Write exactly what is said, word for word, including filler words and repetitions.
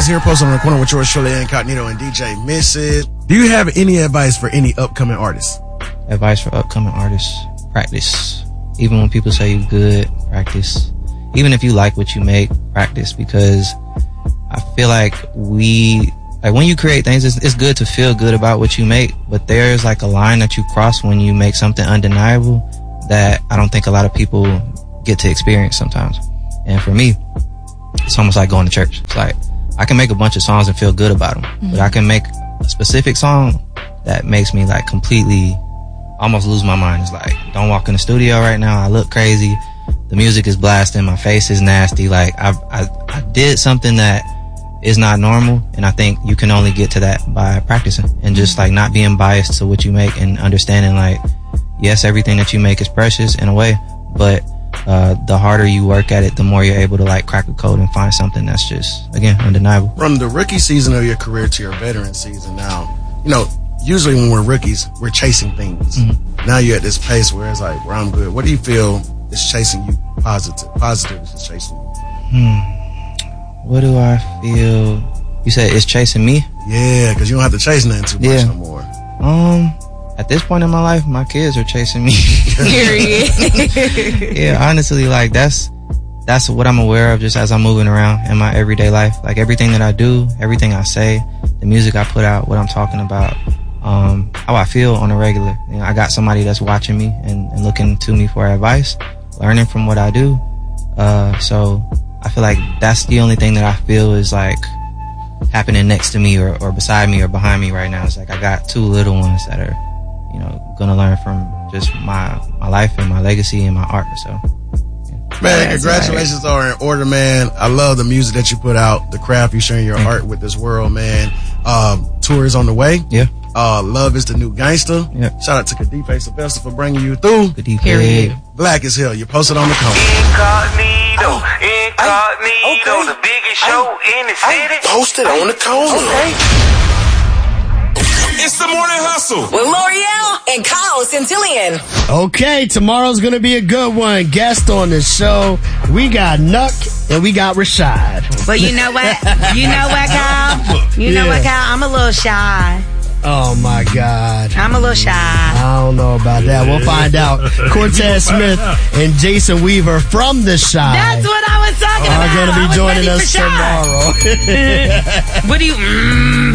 Guys, here posted on the corner with yours truly, Incognito and D J Missy. Do you have any advice for any upcoming artists? Advice for upcoming artists: practice. Even when people say you're good, practice. Even if you like what you make, practice, because I feel like we, like when you create things, it's, it's good to feel good about what you make, but there's like a line that you cross when you make something undeniable that I don't think a lot of people get to experience sometimes. And for me, it's almost like going to church. It's like, I can make a bunch of songs and feel good about them, mm-hmm. but I can make a specific song that makes me like completely almost lose my mind. It's like, don't walk in the studio right now. I look crazy. The music is blasting. My face is nasty. Like I, I, I did something that is not normal. And I think you can only get to that by practicing and just like not being biased to what you make and understanding like, yes, everything that you make is precious in a way, but uh, the harder you work at it, the more you're able to like crack a code and find something that's just, again, undeniable. From the rookie season of your career to your veteran season now, you know, usually when we're rookies, we're chasing things. Mm-hmm. Now you're at this pace where it's like, where I'm good. What do you feel is chasing you positive? Positive is chasing you. Hmm. What do I feel? You said it's chasing me? Yeah, because you don't have to chase nothing too much yeah. no more. Um, at this point in my life, my kids are chasing me. Period. Yeah, honestly, like that's that's what I'm aware of just as I'm moving around in my everyday life. Like everything that I do, everything I say, the music I put out, what I'm talking about, um, how I feel on a regular. You know, I got somebody that's watching me and, and looking to me for advice, learning from what I do. Uh, so I feel like that's the only thing that I feel is like happening next to me or, or beside me or behind me right now. It's like I got two little ones that are, you know, gonna learn from just my, my life and my legacy and my art. So, yeah. Man, congratulations are in order, man. I love the music that you put out, the craft, you sharing your art with this world, man. Um, tour is on the way. Yeah. Uh, Love is the New Gangster. Yeah. Shout out to Kadife Sylvester for bringing you through. Kadife. Black as Hell. You posted on the corner. Incognito, Incognito, okay. The biggest show in the city. Posted on the corner. Okay. It's the Morning Hustle with L'Oreal and Kyle Centillion. Okay, tomorrow's gonna be a good one. Guest on the show, we got Nuck and we got Rashad. But you know what? You know what, Kyle? You know Yeah. what, Kyle? I'm a little shy. Oh my God. I'm a little shy. I don't know about that. We'll find out. Cortez Smith and Jason Weaver from The Chi That's what I was talking are about. going to be I was joining ready us for shy. tomorrow. What do you... Mm.